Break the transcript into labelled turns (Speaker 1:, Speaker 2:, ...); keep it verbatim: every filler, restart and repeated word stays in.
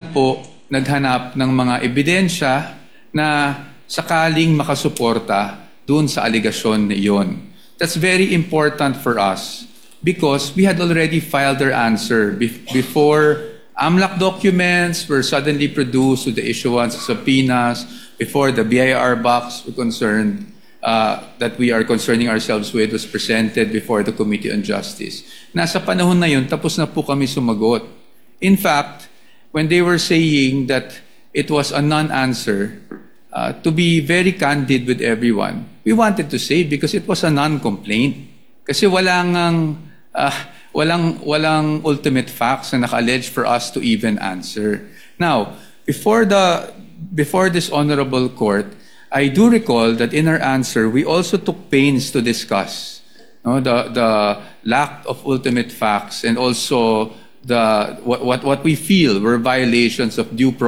Speaker 1: po naghanap ng mga ebidensya na sakaling makasuporta dun sa aligasyon na iyon. That's very important for us because we had already filed our answer be- before AMLAC documents were suddenly produced with the issuance of subpoenas, before the B I R box were concerned, uh, that we are concerning ourselves with was presented before the Committee on Justice. Nasa panahon na yun, tapos na po kami sumagot. In fact, when they were saying that it was a non-answer, uh, to be very candid with everyone, we wanted to say because it was a non-complaint. Kasi walang, uh, walang, walang ultimate facts na naka-allege for us to even answer. Now, before the before this honorable court, I do recall that in our answer, we also took pains to discuss no, the, the lack of ultimate facts and also the what, what, what we feel were violations of due process